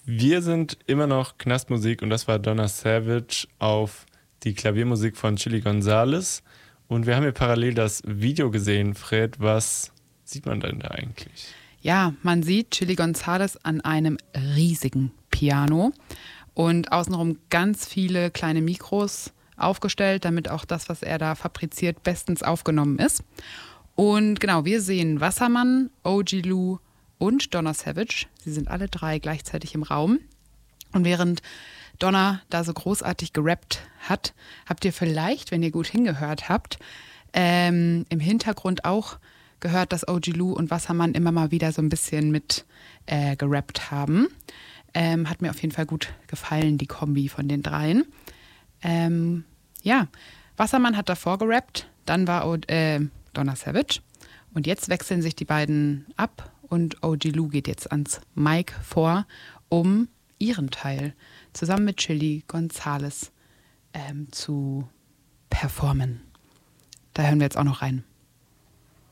Wir sind immer noch Knastmusik und das war Donna Savage auf die Klaviermusik von Chilly Gonzales. Und wir haben hier parallel das Video gesehen, Fred. Was sieht man denn da eigentlich? Ja, man sieht Chilly Gonzales an einem riesigen Piano und außenrum ganz viele kleine Mikros aufgestellt, damit auch das, was er da fabriziert, bestens aufgenommen ist. Und genau, wir sehen Wassermann, OG Lou und Donna Savage. Sie sind alle drei gleichzeitig im Raum. Und während Donna da so großartig gerappt hat, habt ihr vielleicht, wenn ihr gut hingehört habt, im Hintergrund auch gehört, dass OG Lou und Wassermann immer mal wieder so ein bisschen mit gerappt haben. Hat mir auf jeden Fall gut gefallen, die Kombi von den dreien. Ja, Wassermann hat davor gerappt, dann war Donna Savage. Und jetzt wechseln sich die beiden ab und OG Lou geht jetzt ans Mic vor, um ihren Teil zusammen mit Chilly Gonzales zu performen. Da hören wir jetzt auch noch rein.